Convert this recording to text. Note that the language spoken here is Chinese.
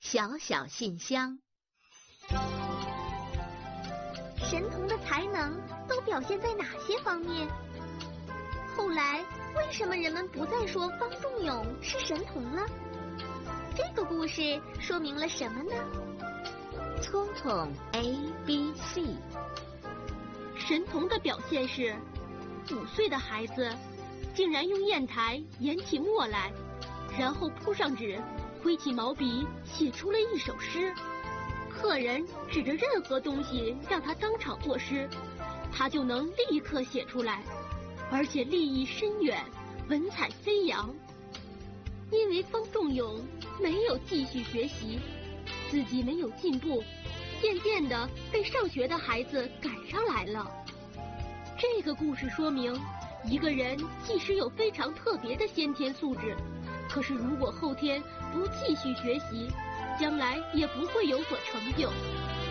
小小信箱。 神童的才能都表现在哪些方面？后来为什么人们不再说方仲永是神童了？这个故事说明了什么呢？ 聪聪 ABC。 神童的表现是，5岁的孩子竟然用砚台研起墨来，然后铺上纸，挥起毛笔写出了一首诗。客人指着任何东西让他当场作诗，他就能立刻写出来，而且立意深远，文采飞扬。因为方仲永没有继续学习，自己没有进步，渐渐地被上学的孩子赶上来了。这个故事说明，一个人即使有非常特别的先天素质，可是如果后天不继续学习，将来也不会有所成就。